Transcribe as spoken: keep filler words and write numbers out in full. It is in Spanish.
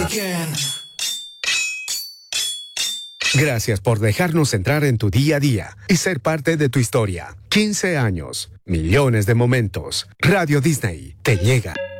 Gracias por dejarnos entrar en tu día a día y ser parte de tu historia. quince años, millones de momentos. Radio Disney te llega.